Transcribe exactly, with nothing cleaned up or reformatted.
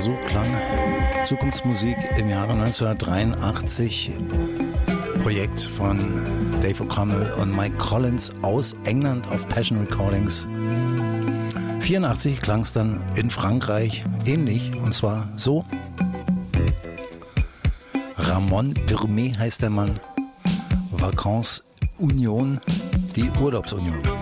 So klang Zukunftsmusik im Jahre neunzehnhundertdreiundachtzig. Projekt von Dave O'Connell und Mike Collins aus England auf Passion Recordings. vierundachtzig klang es dann in Frankreich ähnlich, und zwar so. Ramon Pirmet heißt der Mann. Vacances Union, die Urlaubsunion.